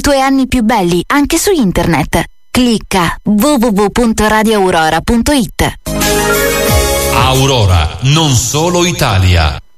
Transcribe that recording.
i tuoi anni più belli anche su internet. Clicca www.radioaurora.it. Aurora, non solo Italia.